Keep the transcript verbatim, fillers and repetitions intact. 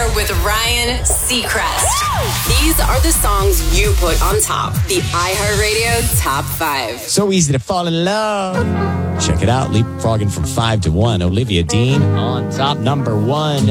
with Ryan Seacrest. These are the songs you put on top. The iHeartRadio Top five. So easy to fall in love. Check it out. Leapfrogging from five to one. Olivia Dean on top number one.